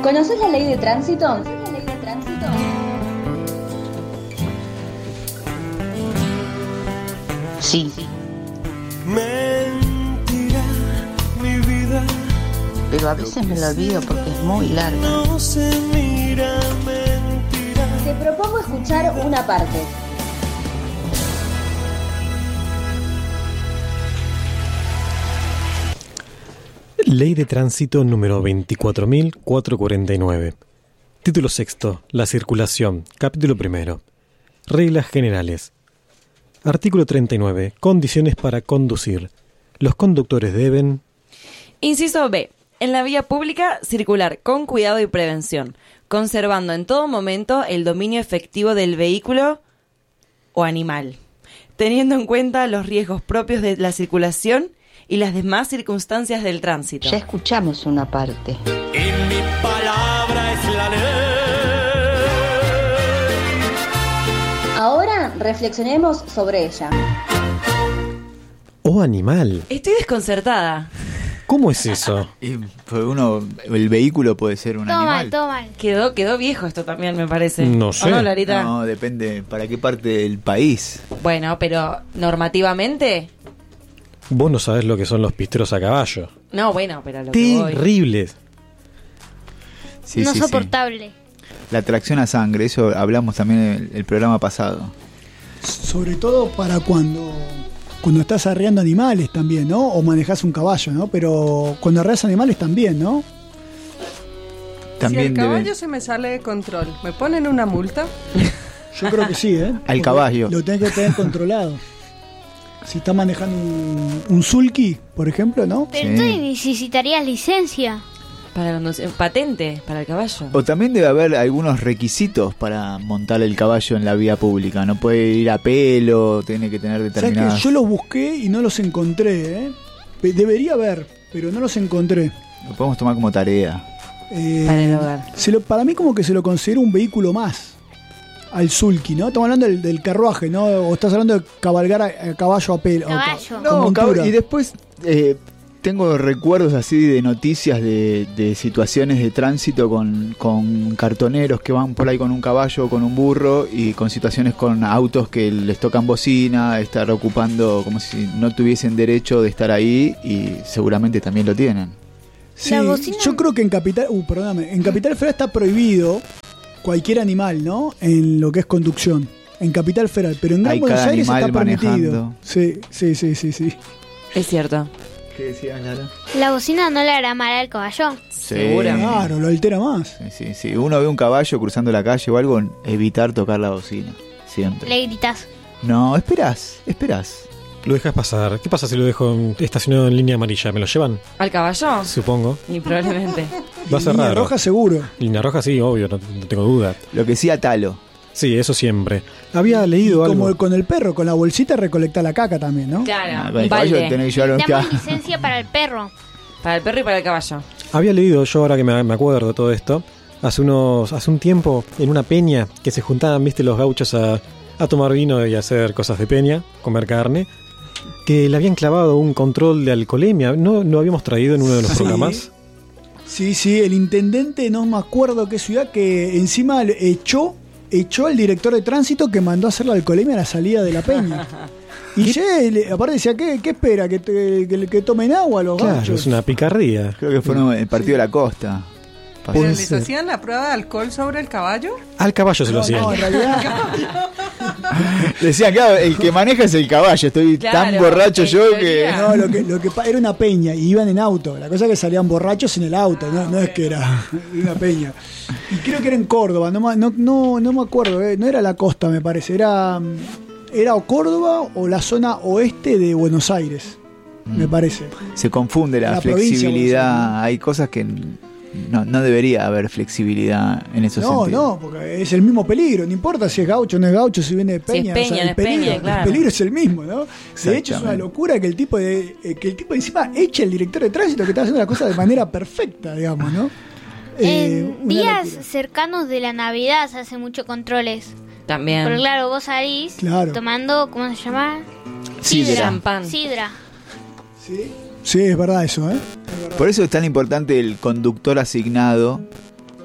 ¿Conoces la ley de tránsito? Sí. Mentira, mi vida. Pero a veces me lo olvido porque es muy larga. No se mira, mentira. Te propongo escuchar una parte. Ley de Tránsito número 24.449. Título sexto. La circulación. Capítulo primero. Reglas generales. Artículo 39. Condiciones para conducir. Los conductores deben... Inciso B. En la vía pública, circular con cuidado y prevención, conservando en todo momento el dominio efectivo del vehículo o animal, teniendo en cuenta los riesgos propios de la circulación y las demás circunstancias del tránsito. Ya escuchamos una parte. Y mi palabra es la ley. Ahora reflexionemos sobre ella. ¡Oh, animal! Estoy desconcertada. ¿Cómo es eso? Y pues el vehículo puede ser un animal. Todo mal. Quedó viejo esto también, me parece. No sé. ¿O no, Larita? No, depende para qué parte del país. Bueno, pero normativamente... Vos no sabés lo que son los pisteros a caballo. No, bueno, pero lo que voy... Terribles. Sí, No sí, soportable. sí. La tracción a sangre, eso hablamos también en el programa pasado. Sobre todo para cuando estás arreando animales también, ¿no? O manejás un caballo, ¿no? Pero cuando arreas animales también, ¿no? También si el caballo debe... se me sale de control, ¿me ponen una multa? Yo creo que sí, ¿eh? Al Porque caballo. Lo tenés que tener controlado. Si estás manejando un sulky, por ejemplo, ¿no? Pero Sí. entonces necesitarías licencia. Para conducir, patente para el caballo. O también debe haber algunos requisitos para montar el caballo en la vía pública. No puede ir a pelo, tiene que tener O sea que determinadas... yo los busqué y no los encontré, ¿eh? Debería haber, pero no los encontré. Lo podemos tomar como tarea. Para el hogar. Para mí como que se lo considera un vehículo más al sulky, ¿no? Estamos hablando del carruaje, ¿no? O estás hablando de cabalgar a caballo a pelo. Caballo. No, montura. y después tengo recuerdos así de noticias de situaciones de tránsito con cartoneros que van por ahí con un caballo o con un burro, y con situaciones con autos que les tocan bocina, estar ocupando como si no tuviesen derecho de estar ahí, y seguramente también lo tienen. Sí, La bocina- yo creo que en Capital Federal está prohibido cualquier animal, ¿no? En lo que es conducción. En Capital Federal, pero en Gran Hay Buenos cada Aires animal está permitido. manejando. Sí. Es cierto. ¿Qué decías, Lara? La bocina no le hará mal al caballo. Seguro. Claro, lo altera más. Sí. Si uno ve un caballo cruzando la calle o algo, evitar tocar la bocina. Siempre. Le gritas. No, esperás. Lo dejas pasar. ¿Qué pasa si lo dejo estacionado en línea amarilla? ¿Me lo llevan? ¿Al caballo? Supongo. Y probablemente. Va a ser Línea raro. roja seguro. Línea roja sí, obvio, no tengo duda. Lo que sí, atalo. Sí, eso siempre. Había leído Como algo. con el perro, con la bolsita recolecta la caca también, ¿no? Claro, Con el un caballo balde. tenés que llevarlo Damos licencia para el perro. Para el perro y para el caballo. Había leído yo, ahora que me acuerdo de todo esto, hace un tiempo en una peña que se juntaban, viste, los gauchos a tomar vino y a hacer cosas de peña, comer carne, que le habían clavado un control de alcoholemia. ¿No lo habíamos traído en uno de los programas? Sí, el intendente, no me acuerdo qué ciudad, que encima echó al director de tránsito que mandó a hacer la alcoholemia a la salida de la peña. Y aparte decía, ¿qué espera? ¿Que tomen agua los Claro, gauchos? es una picardía. Creo que fueron el partido de la costa. ¿Pero Puede les ser. hacían la prueba de alcohol sobre el caballo? Al caballo se lo hacían. No, en realidad, Decían, claro, el que maneja es el caballo. Estoy Claro, tan borracho en yo que... teoría. no, era una peña y iban en auto. La cosa es que salían borrachos en el auto, no es que era una peña. Y creo que era en Córdoba, no me acuerdo, no era la costa, me parece, era o Córdoba o la zona oeste de Buenos Aires, me parece. Se confunde la La provincia, flexibilidad. Buenos Aires. Hay cosas que no debería haber flexibilidad en esos sentidos. No, porque es el mismo peligro, no importa si es gaucho o no es gaucho, si viene de peña, peña, no es peña, claro. el peligro es el mismo, ¿no? De hecho es una Exactamente. locura que el tipo encima echa al director de tránsito que está haciendo la cosa de manera perfecta, digamos, ¿no? En Una días locura. cercanos de la Navidad se hacen muchos controles. También. Porque claro, vos salís Claro. tomando, ¿cómo se llama? Sidra. Champán. Sidra. Sí, es verdad eso, ¿eh? Por eso es tan importante el conductor asignado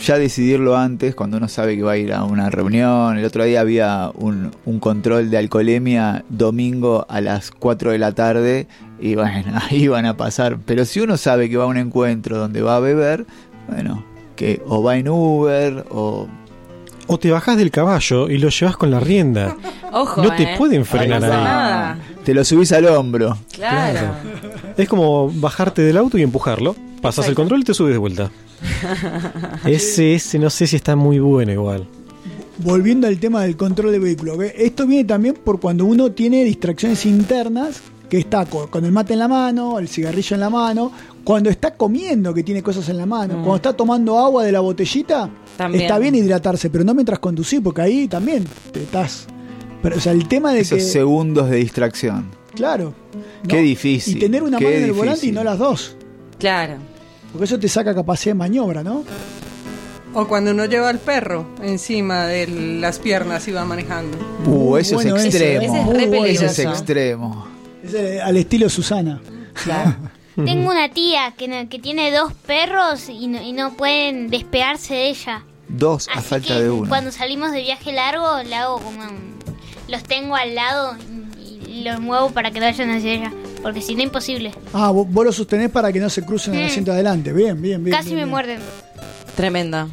ya decidirlo antes, cuando uno sabe que va a ir a una reunión. El otro día había un control de alcoholemia domingo a las 4 de la tarde y bueno, ahí van a pasar. Pero si uno sabe que va a un encuentro donde va a beber, bueno, que o va en Uber o te bajás del caballo y lo llevas con la rienda. Ojo, No te pueden frenar no pasa ahí. nada. te lo subís al hombro. Claro. Es como bajarte del auto y empujarlo. Pasas el control y te subes de vuelta. Ese no sé si está muy bueno igual. Volviendo al tema del control de vehículo, ¿ve? Esto viene también por cuando uno tiene distracciones internas, que está con el mate en la mano, el cigarrillo en la mano, cuando está comiendo, que tiene cosas en la mano, cuando está tomando agua de la botellita, También. está bien hidratarse, pero no mientras conducís, porque ahí también te estás... Pero, o sea, el tema de Esos que... segundos de distracción. Claro. Qué difícil, Y tener una qué mano en el difícil. volante y no las dos. Claro. Porque eso te saca capacidad de maniobra, ¿no? O cuando uno lleva al perro encima de las piernas y va manejando. Eso bueno, es extremo. ese es re Muy bueno. Eso es peligroso. extremo. Es al estilo Susana. Claro. Tengo una tía que tiene 2 perros y no pueden despegarse de ella. 2 a Así falta que de 1. cuando salimos de viaje largo, le hago como los tengo al lado y los muevo para que vayan hacia ella. Porque si no, imposible. Ah, vos lo sostenés para que no se crucen el asiento adelante. Bien, bien, bien. Casi bien, me bien. muerden. Tremenda.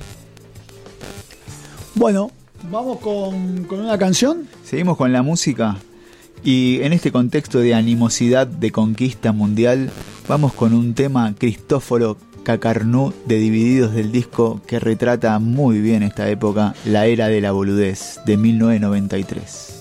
Bueno, vamos con una canción. Seguimos con la música y en este contexto de animosidad de conquista mundial vamos con un tema Cristóforo Cacarnú de Divididos del disco que retrata muy bien esta época, la era de la boludez de 1993.